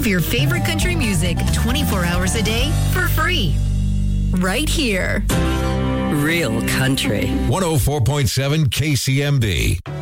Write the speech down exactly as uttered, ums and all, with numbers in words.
your favorite country music twenty-four hours a day for free. Right here. Real country. one oh four point seven K C M B.